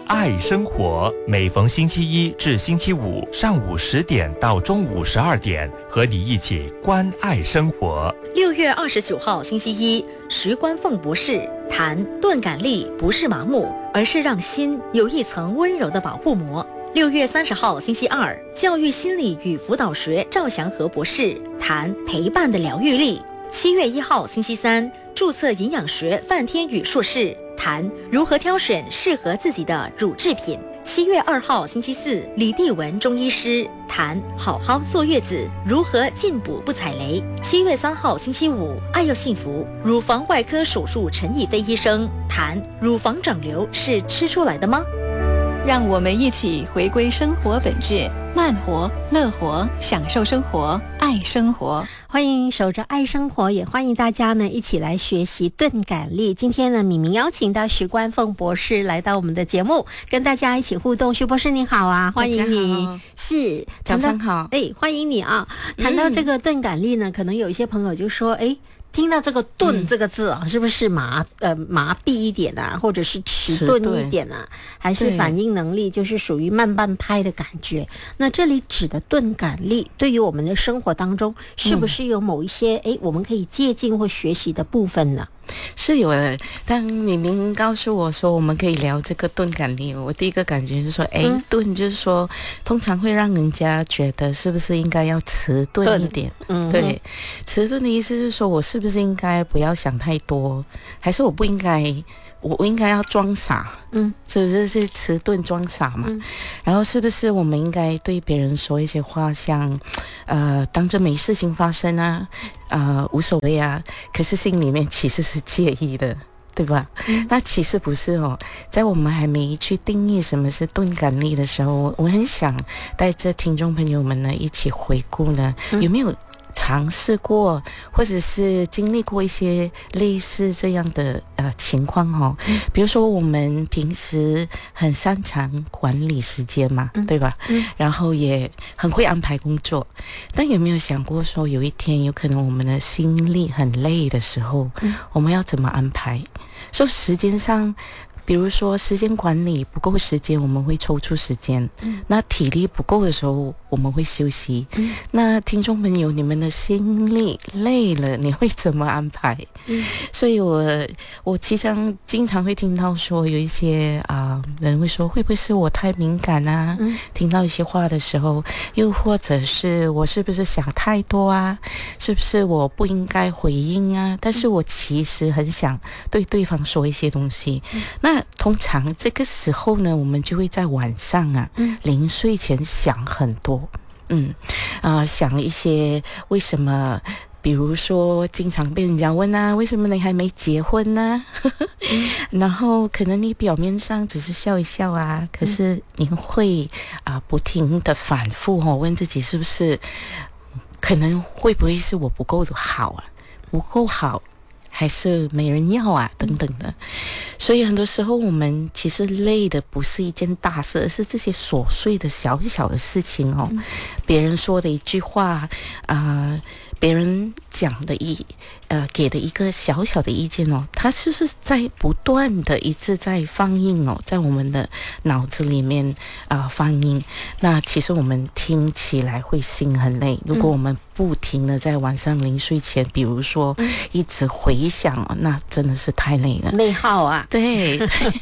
爱生活，每逢星期一至星期五上午10点到中午12点，和你一起关爱生活。 6月29号星期一，徐冠凤博士谈钝感力不是麻木，而是让心有一层温柔的保护膜。6月30号星期二，教育心理与辅导学赵祥和博士谈陪伴的疗愈力。7月1号星期三，注册营养学范天宇硕士谈如何挑选适合自己的乳制品。7月2号星期四，李帝文中医师谈好好坐月子如何进补不踩雷。7月3号星期五，爱要幸福乳房外科手术陈逸飞医生谈乳房长瘤是吃出来的吗？ 让我们一起回归生活本质，慢活、乐活，享受生活，爱生活。 欢迎守着爱生活，也欢迎大家呢一起来学习钝感力。今天呢，敏敏邀请到徐冠凤博士来到我们的节目，跟大家一起互动。徐博士您好啊，欢迎你。是， 早上好。 欢迎你啊。谈到这个钝感力呢，可能有一些朋友就说，听到这个钝这个字啊，是不是麻痹一点啊，或者是迟钝一点啊，还是反应能力就是属于慢半拍的感觉？那这里指的钝感力，对于我们的生活当中，是不是有某一些我们可以借鉴或学习的部分呢？ 是有的。当敏敏告诉我说我们可以聊这个钝感力，我第一个感觉就是说，钝就是说通常会让人家觉得是不是应该要迟钝一点。对，迟钝的意思是说我是不是应该不要想太多，还是我不应该我应该要装傻，这是迟钝装傻嘛。然后是不是我们应该对别人说一些话，像当着没事情发生啊，无所谓啊，可是心里面其实是介意的，对吧？那其实不是哦。在我们还没去定义什么是钝感力的时候，我很想带着听众朋友们呢一起回顾呢，有没有尝试过或者是经历过一些类似这样的情况哦。比如说我们平时很擅长管理时间嘛，对吧？然后也很会安排工作，但有没有想过说有一天有可能我们的心力很累的时候，我们要怎么安排？说时间上，比如说时间管理不够时间，我们会抽出时间，那体力不够的时候我们会休息。那听众朋友，你们的心力累了你会怎么安排？所以我其实经常会听到说有一些人会说，会不会是我太敏感啊？听到一些话的时候，又或者是我是不是想太多啊？是不是我不应该回应啊？但是我其实很想对对方说一些东西。那通常这个时候呢，我们就会在晚上临睡前想很多，想一些为什么，比如说经常被人家问为什么你还没结婚呢？然后可能你表面上只是笑一笑可是你会不停的反复问自己，是不是可能会不会是我不够好不够好，还是没人要等等的。所以很多时候我们其实累的不是一件大事，而是这些琐碎的小小的事情别人说的一句话别人讲的给的一个小小的意见它就是在不断的一直在放映在我们的脑子里面放映。那其实我们听起来会心很累，如果我们不停的在晚上临睡前，比如说一直回想那真的是太累了， 内耗对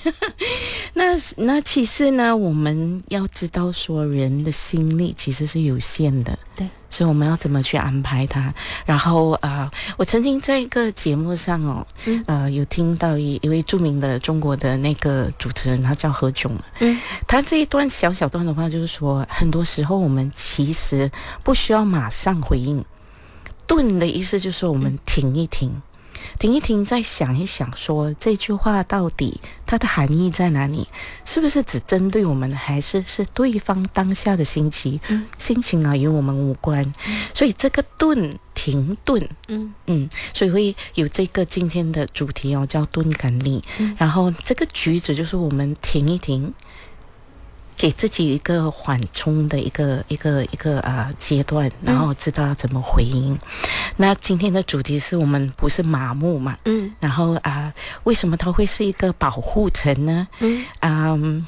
那其实呢，我们要知道说人的心力其实是有限的， 对， 所以我们要怎么去安排它。然后我曾经在一个节目上有听到一位著名的中国的那个主持人，他叫何炅，他这一段小段的话就是说，很多时候我们其实不需要马上回应。顿的意思就是我们停一停，再想一想说这句话到底它的含义在哪里，是不是只针对我们，还是对方当下的心情与我们无关。所以这个停顿所以会有这个今天的主题叫钝感力。然后这个句子就是我们停一停，给自己一个缓冲的一个阶段，然后知道要怎么回应。那今天的主题是我们不是麻木嘛，然后为什么它会是一个保护层呢？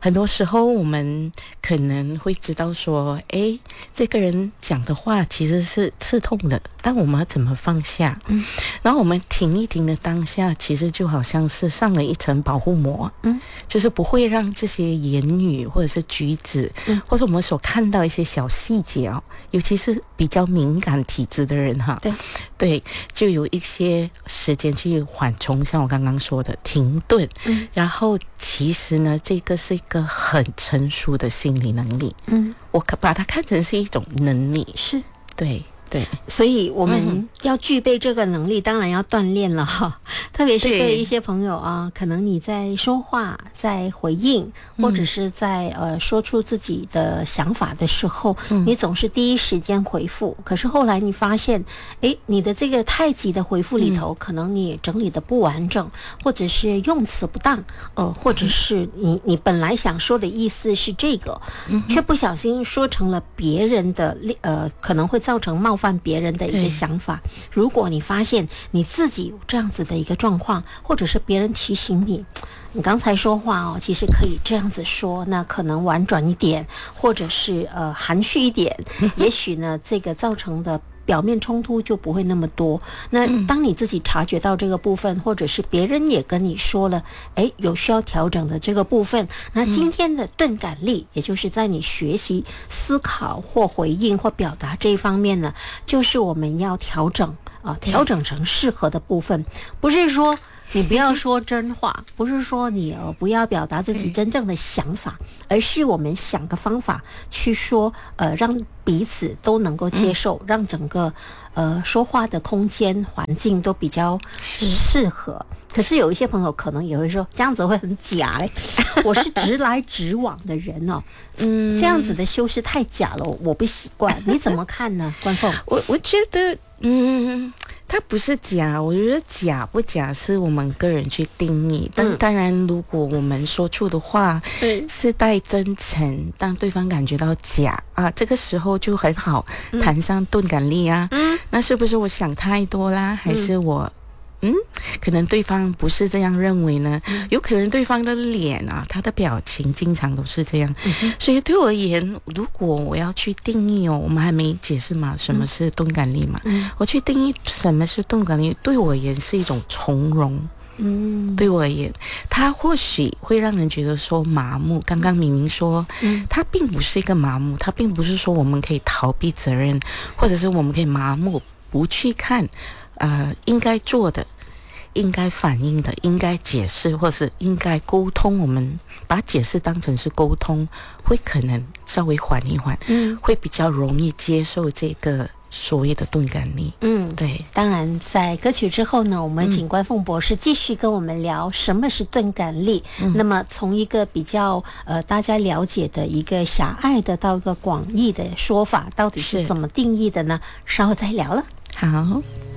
很多时候我们可能会知道说，诶，这个人讲的话其实是刺痛的，但我们要怎么放下？然后我们停一停的当下，其实就好像是上了一层保护膜，就是不会让这些言语或者是举止，或者我们所看到一些小细节哦，尤其是比较敏感体质的人哈，对，就有一些时间去缓冲，像我刚刚说的停顿，然后其实呢，这个是一个很成熟的心理能力，我把它看成是一种能力， 是对。 所以我们要具备这个能力，当然要锻炼了哈。特别是对一些朋友啊，可能你在说话、在回应，或者是在说出自己的想法的时候，你总是第一时间回复，可是后来你发现，你的这个太极的回复里头，可能你整理的不完整，或者是用词不当，或者是你本来想说的意思是这个，却不小心说成了别人的可能会造成冒犯别人的一个想法。如果你发现你自己有这样子的一个状况，或者是别人提醒你刚才说话其实可以这样子说，那可能婉转一点，或者是含蓄一点，也许呢这个造成的表面冲突就不会那么多。那当你自己察觉到这个部分，或者是别人也跟你说了有需要调整的这个部分，那今天的钝感力，也就是在你学习思考或回应或表达这一方面呢，就是我们要调整调整成适合的部分。不是说你不要说真话，不是说你不要表达自己真正的想法，而是我们想个方法去说，让彼此都能够接受，让整个说话的空间环境都比较适合。可是有一些朋友可能也会说，这样子会很假嘞。我是直来直往的人这样子的修饰太假了，我不习惯。你怎么看呢，关凤？ 我觉得它不是假，我觉得假不假是我们个人去定义。但当然，如果我们说出的话是带真诚，让对方感觉到假这个时候就很好谈上钝感力那是不是我想太多啦？还是我可能对方不是这样认为呢？有可能对方的脸他的表情经常都是这样。所以对我而言，如果我要去定义我们还没解释嘛，什么是钝感力嘛？我去定义什么是钝感力，对我而言是一种从容。对我而言，它或许会让人觉得说麻木。刚刚明明说，它并不是一个麻木，它并不是说我们可以逃避责任，或者是我们可以麻木不去看应该做的，应该反映的，应该解释，或是应该沟通。我们把解释当成是沟通，会可能稍微缓一缓，会比较容易接受这个所谓的钝感力。对。 当然在歌曲之后呢，我们请关凤博士继续跟我们聊什么是钝感力。那么从一个比较大家了解的一个狭隘的到一个广义的说法，到底是怎么定义的呢？稍后再聊了。 好。